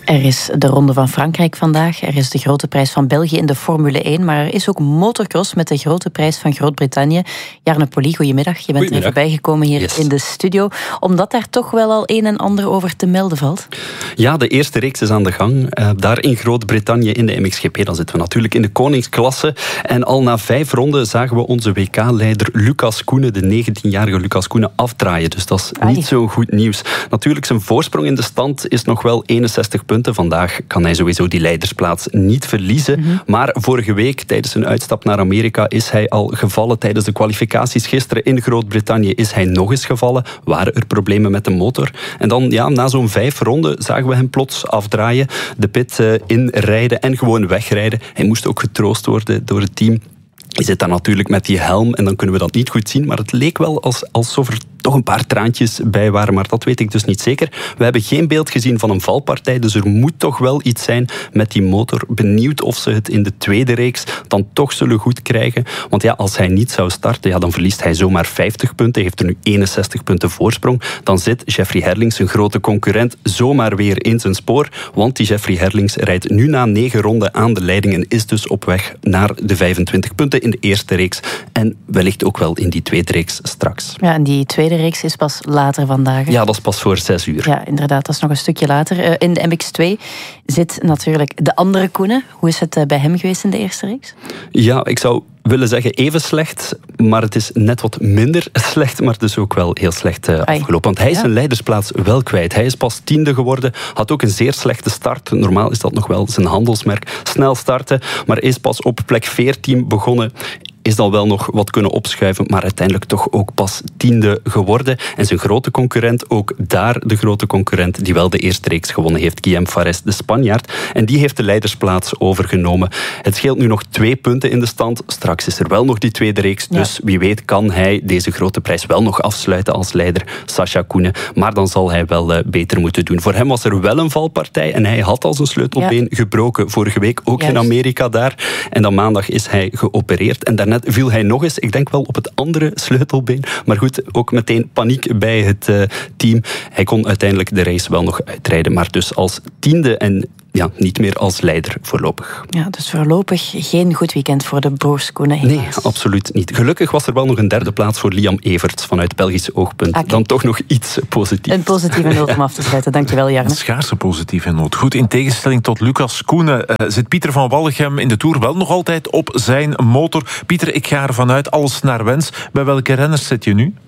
Er is de Ronde van Frankrijk vandaag. Er is de Grote Prijs van België in de Formule 1. Maar er is ook motocross met de Grote Prijs van Groot-Brittannië. Jarno Poli, goedemiddag. Je bent er voorbij gekomen hier in de studio. Omdat daar toch wel al een en ander over te melden valt. Ja, de eerste reeks is aan de gang. Daar in Groot-Brittannië in de MXGP. Dan zitten we natuurlijk in de koningsklasse. En al na 5 ronden zagen we onze WK-leider Lucas Koenen, de 19-jarige Lucas Koenen, afdraaien. Dus dat is niet zo goed nieuws. Natuurlijk, zijn voorsprong in de stand is nog wel 61 punten. Vandaag kan hij sowieso die leidersplaats niet verliezen. Maar vorige week, tijdens een uitstap naar Amerika, is hij al gevallen. Tijdens de kwalificaties gisteren in Groot-Brittannië is hij nog eens gevallen. Waren er problemen met de motor. En dan, ja, na zo'n 5 ronden zagen we hem plots afdraaien. De pit inrijden en gewoon wegrijden. Hij moest ook getroost worden door het team. Hij zit daar natuurlijk met die helm en dan kunnen we dat niet goed zien. Maar het leek wel alsof er toch een paar traantjes bij waren. Maar dat weet ik dus niet zeker. We hebben geen beeld gezien van een valpartij. Dus er moet toch wel iets zijn met die motor. Benieuwd of ze het in de tweede reeks dan toch zullen goed krijgen. Want ja, als hij niet zou starten, ja, dan verliest hij zomaar 50 punten. Heeft er nu 61 punten voorsprong. Dan zit Jeffrey Herlings, een grote concurrent, zomaar weer in zijn spoor. Want die Jeffrey Herlings rijdt nu na 9 ronden aan de leiding en is dus op weg naar de 25 punten in de eerste reeks. En wellicht ook wel in die tweede reeks straks. Ja, en die tweede reeks is pas later vandaag. Ja, dat is pas voor 6 uur. Ja, inderdaad, dat is nog een stukje later. In de MX2 zit natuurlijk de andere Koenen. Hoe is het bij hem geweest in de eerste reeks? Ja, ik zou willen zeggen even slecht, maar het is net wat minder slecht, maar het is ook wel heel slecht afgelopen. Want hij is zijn leidersplaats wel kwijt. Hij is pas 10e geworden, had ook een zeer slechte start. Normaal is dat nog wel zijn handelsmerk. Snel starten, maar is pas op plek 14 begonnen. Is dan wel nog wat kunnen opschuiven, maar uiteindelijk toch ook pas 10e geworden. En zijn grote concurrent, ook daar de grote concurrent, die wel de eerste reeks gewonnen heeft, Guillem Fares, de Spanjaard. En die heeft de leidersplaats overgenomen. Het scheelt nu nog 2 punten in de stand. Straks is er wel nog die tweede reeks. Dus wie weet kan hij deze grote prijs wel nog afsluiten als leider, Sacha Koenen. Maar dan zal hij wel beter moeten doen. Voor hem was er wel een valpartij en hij had al zijn sleutelbeen gebroken vorige week, ook in Amerika daar. En dan maandag is hij geopereerd. En daarnet viel hij nog eens, ik denk wel op het andere sleutelbeen. Maar goed, ook meteen paniek bij het team. Hij kon uiteindelijk de race wel nog uitrijden. Maar dus als 10e en ja, niet meer als leider voorlopig. Ja, dus voorlopig geen goed weekend voor de broers Koenen, helaas. Nee, absoluut niet. Gelukkig was er wel nog een 3e plaats voor Liam Everts vanuit Belgisch oogpunt. Dan toch nog iets positiefs. Een positieve noot om af te sluiten. Dankjewel, Jarno. Een schaarse positieve noot. Goed, in tegenstelling tot Lucas Koenen zit Pieter van Wallichem in de Tour wel nog altijd op zijn motor. Pieter, ik ga ervan uit, alles naar wens. Bij welke renners zit je nu?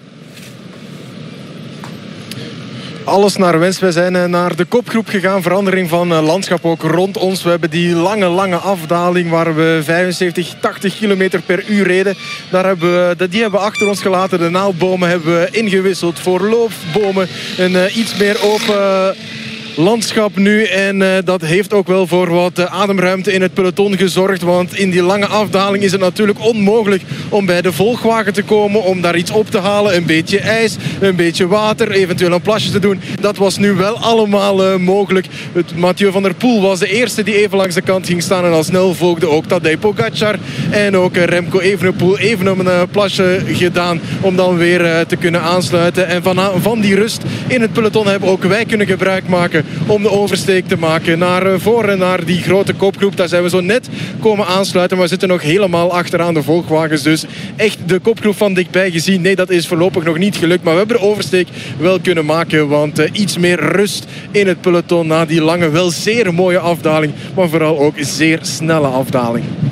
Alles naar wens. We zijn naar de kopgroep gegaan. Verandering van landschap ook rond ons. We hebben die lange afdaling waar we 75, 80 kilometer per uur reden. Die hebben we achter ons gelaten. De naaldbomen hebben we ingewisseld voor loofbomen. Een iets meer open landschap nu. En dat heeft ook wel voor wat ademruimte in het peloton gezorgd. Want in die lange afdaling is het natuurlijk onmogelijk om bij de volgwagen te komen. Om daar iets op te halen. Een beetje ijs, een beetje water, eventueel een plasje te doen. Dat was nu wel allemaal mogelijk. Mathieu van der Poel was de eerste die even langs de kant ging staan. En al snel volgde ook Tadej Pogacar. En ook Remco Evenepoel even een plasje gedaan. Om dan weer te kunnen aansluiten. En van die rust in het peloton hebben ook wij kunnen gebruik maken om de oversteek te maken naar voren, naar die grote kopgroep. Daar zijn we zo net komen aansluiten, maar we zitten nog helemaal achteraan de volgwagens. Dus echt de kopgroep van dichtbij gezien, nee, dat is voorlopig nog niet gelukt. Maar we hebben de oversteek wel kunnen maken, want iets meer rust in het peloton na die lange, wel zeer mooie afdaling, maar vooral ook zeer snelle afdaling.